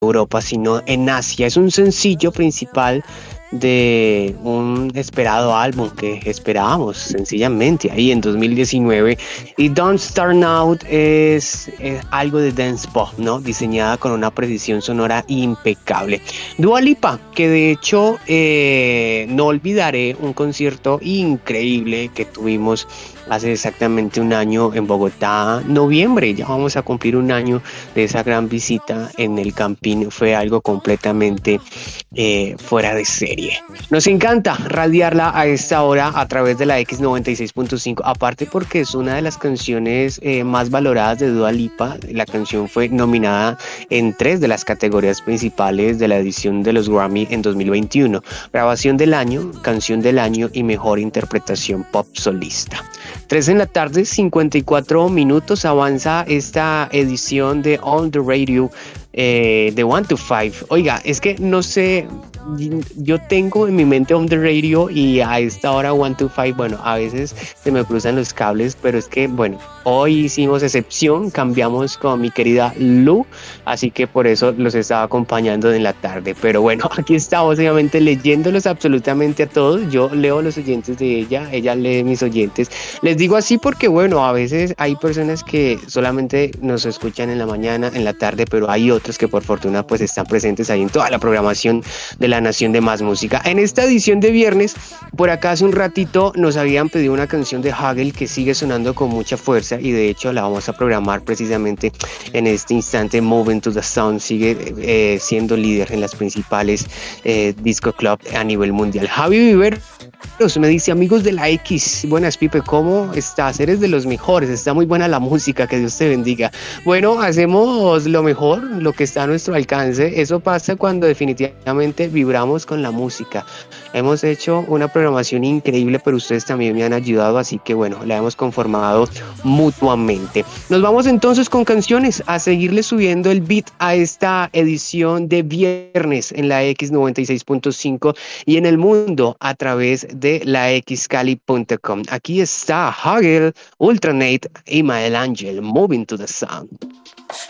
Europa, sino en Asia. Es un sencillo principal de un esperado álbum que esperábamos sencillamente ahí en 2019, y Don't Start Now es algo de dance pop, ¿no? Diseñada con una precisión sonora impecable. Dua Lipa, que de hecho no olvidaré un concierto increíble que tuvimos hace exactamente un año en Bogotá, noviembre. Ya vamos a cumplir un año de esa gran visita en el Campín. Fue algo completamente fuera de serie. Nos encanta radiarla a esta hora a través de la X96.5, aparte porque es una de las canciones más valoradas de Dua Lipa. La canción fue nominada en 3 de las categorías principales de la edición de los Grammy en 2021: grabación del año, canción del año y mejor interpretación pop solista. 3 en la tarde, 54 minutos, avanza esta edición de On The Radio de 1 to 5. Oiga, es que no sé, yo tengo en mi mente On The Radio y a esta hora 1 to 5, bueno, a veces se me cruzan los cables, pero es que, bueno, hoy hicimos excepción, cambiamos con mi querida Lu, así que por eso los estaba acompañando en la tarde. Pero bueno, aquí estamos obviamente leyéndolos absolutamente a todos. Yo leo los oyentes de ella lee mis oyentes. Les digo así porque, bueno, a veces hay personas que solamente nos escuchan en la mañana, en la tarde, pero hay otros que por fortuna pues están presentes ahí en toda la programación de la Nación de Más Música. En esta edición de viernes, por acá hace un ratito nos habían pedido una canción de Hagel que sigue sonando con mucha fuerza, y de hecho la vamos a programar precisamente en este instante. Moving to the Sound sigue siendo líder en las principales disco club a nivel mundial. Javi Viveros me dice: amigos de la X, buenas Pipe, ¿cómo estás? Eres de los mejores, está muy buena la música, que Dios te bendiga. Bueno, hacemos lo mejor, lo que está a nuestro alcance. Eso pasa cuando definitivamente vibramos con la música. Hemos hecho una programación increíble, pero ustedes también me han ayudado, así que bueno, la hemos conformado mutuamente. Nos vamos entonces con canciones, a seguirle subiendo el beat a esta edición de viernes en la X96.5 y en el mundo a través de la xcali.com. Aquí está Hagel, Ultranate y Mael Angel, Moving to the Sound.